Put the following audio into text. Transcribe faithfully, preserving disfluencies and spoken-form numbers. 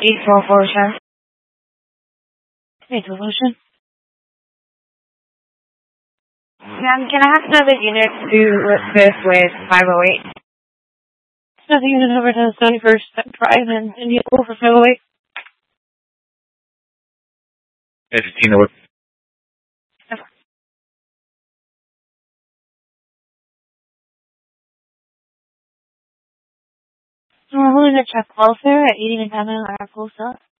eight four four, sir. eight four four, sir. Ma'am, can I have another unit to assist with five oh eight? Another unit over to the seventy-first Drive and Indian Pool for five oh eight. fifteen over. We're holding a check welfare at eighty and Avenue, our full stop.